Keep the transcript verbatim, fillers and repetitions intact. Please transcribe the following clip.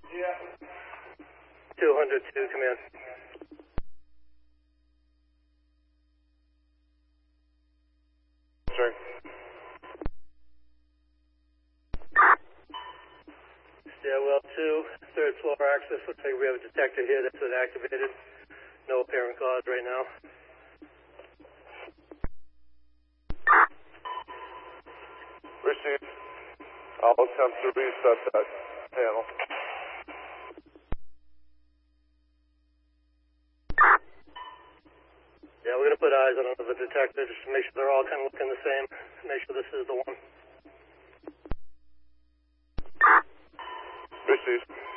Yeah. two hundred two, command. Sorry. Stairwell two, third floor access. Looks like we have a detector here that's been activated. No apparent cause right now. Received. I'll attempt to reset that panel. Yeah, we're going to put eyes on another detector just to make sure they're all kind of looking the same. Make sure this is the one. Received.